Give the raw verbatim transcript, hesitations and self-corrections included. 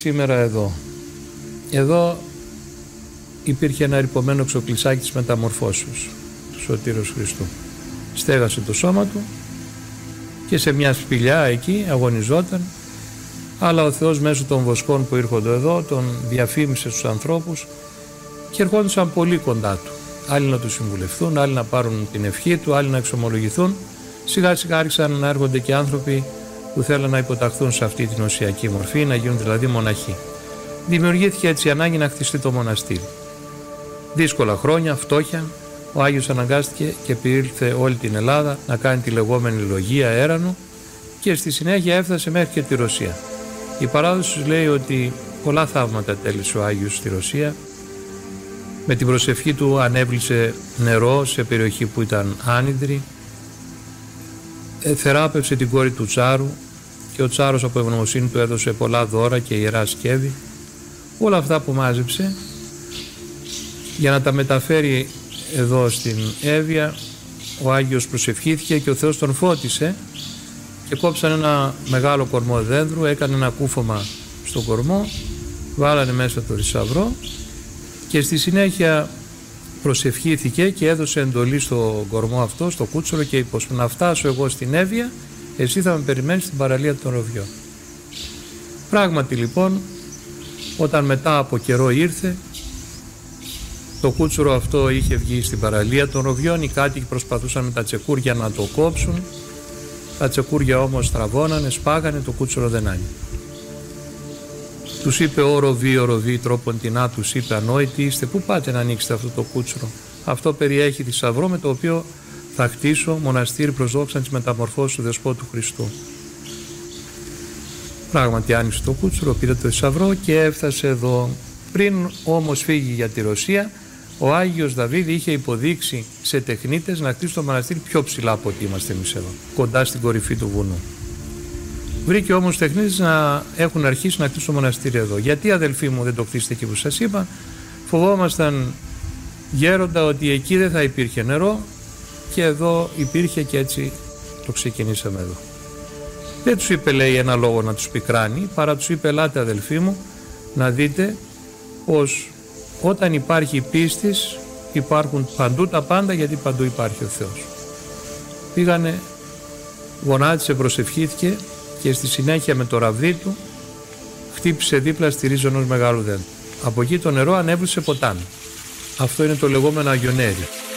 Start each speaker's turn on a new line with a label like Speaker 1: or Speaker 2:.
Speaker 1: Σήμερα εδώ. Εδώ υπήρχε ένα ρυπωμένο ξοκλισάκι της μεταμορφώσεως του Σωτήρος Χριστού. Στέγασε το σώμα του και σε μια σπηλιά εκεί αγωνιζόταν, αλλά ο Θεός μέσω των βοσκών που ήρχονται εδώ τον διαφήμισε στους ανθρώπους και ερχόντουσαν πολύ κοντά του. Άλλοι να του συμβουλευτούν, άλλοι να πάρουν την ευχή του, άλλοι να εξομολογηθούν. Σιγά σιγά άρχισαν να έρχονται και άνθρωποι που θέλουν να υποταχθούν σε αυτή την οσιακή μορφή, να γίνουν δηλαδή μοναχοί. Δημιουργήθηκε έτσι η ανάγκη να χτιστεί το μοναστήρι. Δύσκολα χρόνια, φτώχεια, ο Άγιος αναγκάστηκε και περιήλθε όλη την Ελλάδα να κάνει τη λεγόμενη λογία έρανο και στη συνέχεια έφτασε μέχρι και τη Ρωσία. Η παράδοση λέει ότι πολλά θαύματα τέλειωσε ο Άγιος στη Ρωσία. Με την προσευχή του ανέβλησε νερό σε περιοχή που ήταν άνυδρη, θεράπευσε την κόρη του Τσάρου και ο Τσάρος από ευγνωμοσύνη του έδωσε πολλά δώρα και ιερά σκεύη. Όλα αυτά που μάζεψε για να τα μεταφέρει εδώ στην Εύβοια, ο Άγιος προσευχήθηκε και ο Θεός τον φώτισε και κόψαν ένα μεγάλο κορμό δένδρου, έκανε ένα κούφωμα στο κορμό, βάλανε μέσα το θησαυρό και στη συνέχεια προσευχήθηκε και έδωσε εντολή στο κορμό αυτό, στο κούτσορο, και είπε: να φτάσω εγώ στην Εύβοια, εσύ θα με περιμένεις στην παραλία των Ροβιών. Πράγματι λοιπόν, όταν μετά από καιρό ήρθε, το κούτσορο αυτό είχε βγει στην παραλία των Ροβιών, οι κάτοικοι προσπαθούσαν με τα τσεκούρια να το κόψουν, τα τσεκούρια όμως στραβώνανε, σπάγανε, το κούτσορο δεν άνοιγε. Τους είπε: «Ω Ροβί, ω Ροβί, τρόπον τεινά», τους είπε: «Ανόητοι είστε, πού πάτε να ανοίξετε αυτό το κούτσορο? Αυτό περιέχει θησαυρό με το οποίο θα χτίσω μοναστήρι προς δόξα της μεταμορφώσεως του Δεσπότου Χριστού». Πράγματι άνοιξε το κούτσορο, πήρε το θησαυρό και έφτασε εδώ. Πριν όμως φύγει για τη Ρωσία, ο Άγιος Δαβίδ είχε υποδείξει σε τεχνίτες να χτίσει το μοναστήρι πιο ψηλά από ό,τι είμαστε εμείς εδώ, κοντά στην κορυφή του βουνού. Βρήκε όμως τεχνίτες να έχουν αρχίσει να χτίσουν το μοναστήρι εδώ. Γιατί, αδελφοί μου, δεν το χτίσετε εκεί που σας είπα? Φοβόμασταν, γέροντα, ότι εκεί δεν θα υπήρχε νερό και εδώ υπήρχε και έτσι το ξεκινήσαμε εδώ. Δεν τους είπε, λέει, ένα λόγο να τους πικράνει, παρά τους είπε: ελάτε, αδελφοί μου, να δείτε πως όταν υπάρχει πίστης υπάρχουν παντού τα πάντα, γιατί παντού υπάρχει ο Θεός. Πήγανε, γονάτισε, προσευχήθηκε και στη συνέχεια με το ραβδί του χτύπησε δίπλα στη ρίζα ενός μεγάλου δέντρου. Από εκεί το νερό ανέβησε ποτάμι. Αυτό είναι το λεγόμενο Αγιονέρι.